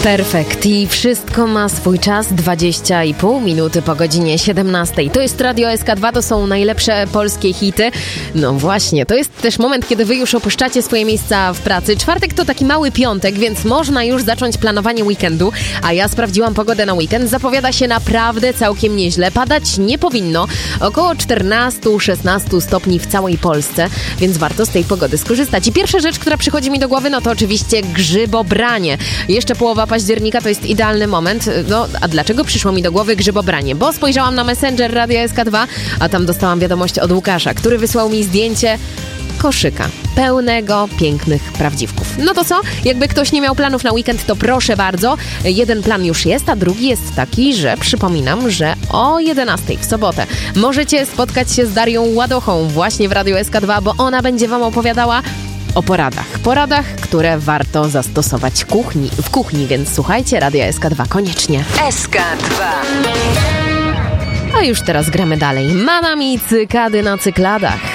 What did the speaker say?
Perfekt. I wszystko ma swój czas. 20,5 minuty po godzinie 17. To jest Radio SK2, to są najlepsze polskie hity. No właśnie, to jest też moment, kiedy wy już opuszczacie swoje miejsca w pracy. Czwartek to taki mały piątek, więc można już zacząć planowanie weekendu. A ja sprawdziłam pogodę na weekend. Zapowiada się naprawdę całkiem nieźle. Padać nie powinno. Około 14-16 stopni w całej Polsce, więc warto z tej pogody skorzystać. I pierwsza rzecz, która przychodzi mi do głowy, no to oczywiście grzybobranie. Jeszcze połowa października to jest idealny moment. No, a dlaczego przyszło mi do głowy grzybobranie? Bo spojrzałam na Messenger Radia SK2, a tam dostałam wiadomość od Łukasza, który wysłał mi zdjęcie koszyka pełnego pięknych prawdziwków. No to co? Jakby ktoś nie miał planów na weekend, to proszę bardzo. Jeden plan już jest, a drugi jest taki, że przypominam, że o 11 w sobotę możecie spotkać się z Darią Ładochą właśnie w Radiu SK2, bo ona będzie wam opowiadała o poradach, które warto zastosować w kuchni, więc słuchajcie Radia SK2 koniecznie. SK2. A już teraz gramy dalej. Manami cykady na cykladach.